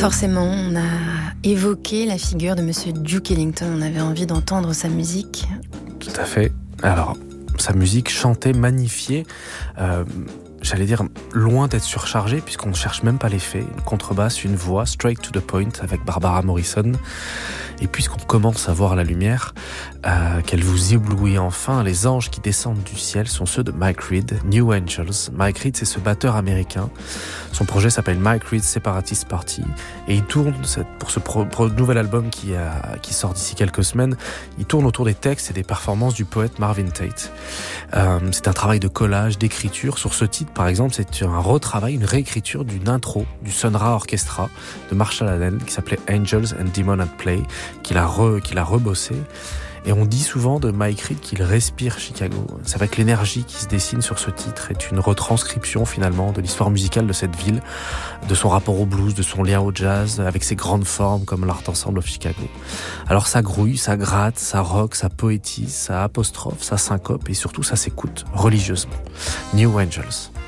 Forcément, on a évoqué la figure de Monsieur Duke Ellington. On avait envie d'entendre sa musique. Tout à fait. Alors, sa musique chantée, magnifiée, j'allais dire loin d'être surchargée, puisqu'on ne cherche même pas l'effet. Une contrebasse, une voix, straight to the point, avec Barbara Morrison. Et puisqu'on commence à voir la lumière, qu'elle vous éblouit enfin, les anges qui descendent du ciel sont ceux de Mike Reid, New Angels. Mike Reid, c'est ce batteur américain. Son projet s'appelle Mike Reid Separatist Party. Et il tourne, pour ce nouvel album qui sort d'ici quelques semaines, il tourne autour des textes et des performances du poète Marvin Tate. C'est un travail de collage, d'écriture. Sur ce titre, par exemple, c'est un retravail, une réécriture d'une intro du Sun Ra Orchestra de Marshall Allen qui s'appelait Angels and Demons at Play, qu'il a rebossé. Et on dit souvent de Mike Reid qu'il respire Chicago. C'est vrai que l'énergie qui se dessine sur ce titre est une retranscription finalement de l'histoire musicale de cette ville, de son rapport au blues, de son lien au jazz, avec ses grandes formes comme l'Art Ensemble of Chicago. Alors ça grouille, ça gratte, ça rock, ça poétise, ça apostrophe, ça syncope et surtout ça s'écoute religieusement. New Angels.